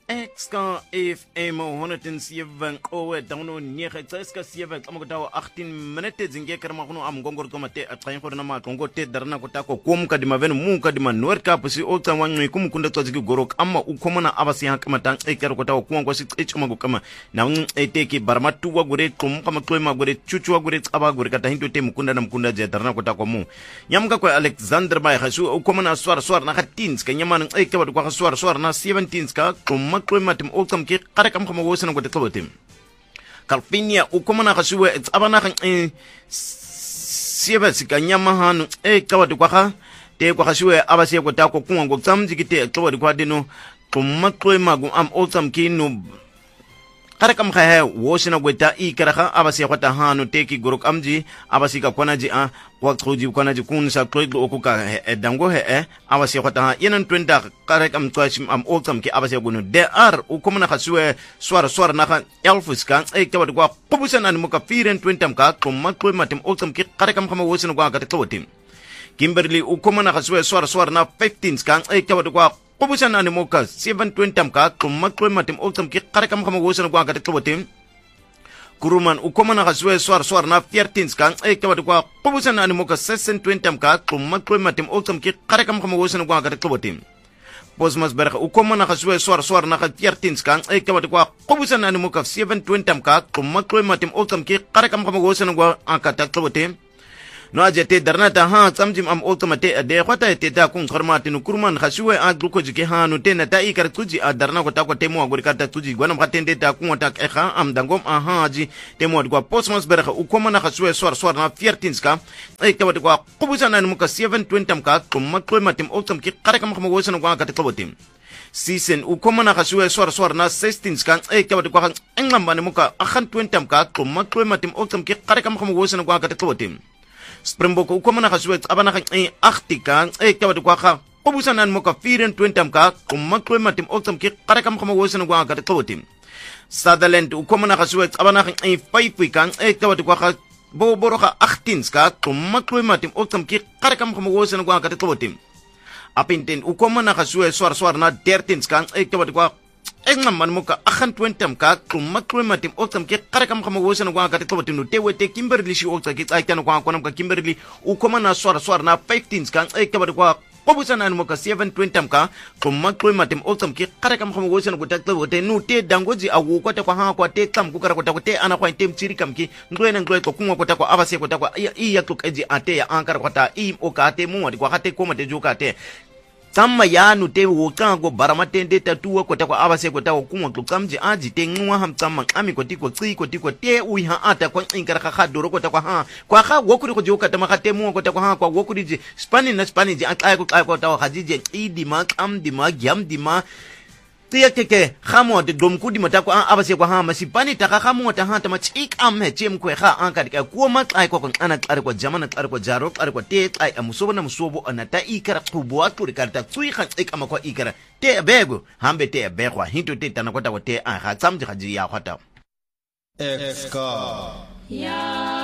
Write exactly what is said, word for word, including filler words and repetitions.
Exka F M honderdzeven owe dano nege tseska seven kama kutawa achttien minute zinge karma kuno am gongor kama te atsayin khorna ma gongo te darna kota ko kum kadima ven mu kadima nor ka pusi o tsan wanyi kum kunda tsazigi gorok amma ukomana abasi hakama tan ekar kota ko kuwa kwasi echuma go kama na un eteki barmatu wa gore kum kama klema gore chuchu wa gore tsaba gore kata hinto te mukunda na mukunda je darna kota ko mu nyamga ko Alexander Bay khasu ukomana swar swar na khatins ka nyaman ekaba ko swar swar na seventeen ka kum matim ultam ki qarakam khama wosana ko tlotim kalfinia ukomana khasuwe abana khan e sieba sikanyama hanu e kawadi kwa kha te kwa khasuwe abase ko ta ko kunwa go tsamji kite tlowa di kwa dino kumatwe magu am ultam ki no qarakam kha wosana go ta i karakha abase ko ta hanu te ki gorok amji abasi ka konaji a wa khoji konaji kun sa tloid okuka dango he e abase ko ta yenan twenda qarakam twashim am ultam ki abase go no de ar ukomana khasuwe swar swar na khan elfus kan e kawadi kwa qubusana ni muka firen twentam ka kumatwe matim ultam ki qarakam khama wosana go ka tlotim Kimberly ukomana khasuwe swar swar na fifteen kan e kawadi kwa Kubusan ani moka seven twenty ka kumakwe matim ultam ki qarakam khama wosana kwa gatit lobotim Kuruman ukomana khaswe swar swar na thirteen kan e kawadi kwa kubusan ani moka sixteen twenty ka kumakwe matim ultam ki qarakam khama wosana kwa gatit lobotim Bosmas berga ukomana khaswe swar swar na thirteen kan e kawadi kwa kubusan ani moka seven twenty ka kumakwe matim ultam ki qarakam khama wosana kwa gatit lobotim no ajete darnata ha tsamjim am ultimate de khota te ta kun kharmati no kurman khashuwe a gluko jike ha no te na ta ikar tuji a darna ko ta ko temo agori kata tuji gwana mkhatende ta kun ta kha am dangom a ha ji temo kwa postmas berha ukomana khashuwe swar swar na fourteen ka e ka kwa kubusana no muka seven twenty ka kumakwe matim ultim ki qarakam khama wosana kwa kata tlobotim season ukomana khashuwe swar swar na sixteen ka e ka kwa engamba no muka twenty ka kumakwe matim ultim ki qarakam khama wosana kwa kata tlobotim Springbok ukomana khaswe abana kha e achtika e kawadi kwa kha kubusana moka firen twenty ka kumakwe matim ultam ki qarakam khama wosana kwa ka tlotim Sutherland ukomana khaswe abana kha e five kan e kawadi kwa kha bo boro kha eighteen ka kumakwe matim ultam ki qarakam khama wosana kwa ka tlotim Apinten ukomana khaswe swar swar na thirteen kan e kawadi kwa engman moka twenty ka kumakwe matim ultam ki qarakam khama wosana kwa ka tlotim no te wete Kimberly shi ulta ki tsaitana kwa konam ka Kimberly ukomana swar swar na fifteen kan e kabad kwa kubusana moka seven twenty ka kumakwe matim ultam ki qarakam khama wosana kwa tlote no te dangoji awu kwa ta kwa ha kwa te tam ku kara kwa ta te ana kwa tem chirikam ki ngwena ngwe ko kunwa kwa ta kwa abase kwa ta kwa i ya tuk eji ate ya ankar kwa ta i o ka te mu kwa hate ko mate joka te Sama ya nu te wokango baramatende tatuwa kwa takwa abase kwa takwa kumwa klukamji aji te ngwa hamtama ami kwa tiko tsi kwa tiko te uiha ata kwa inkara kha doro kwa takwa ha kwa kha wokuri kwa joka tamaka te muwa kwa takwa ha kwa wokuri ji spani na spani ji atlai kwa kwa takwa hajiji idima amdima gyamdima Tia keke khamo de domku di mata ko abase ko ha masipani ta khamo ta ha ta machik am he chem ko kha an ka ka ko ma ai ko ana kar ko jamana kar ko jaro kar ko te ai amusobo na musobo anata ikara kubo atu rikarta tsui kha ik am ko ikara te bego hambe te begwa hinto te tana ko ta ko te a ha tsamji khaji ya khata Exka ya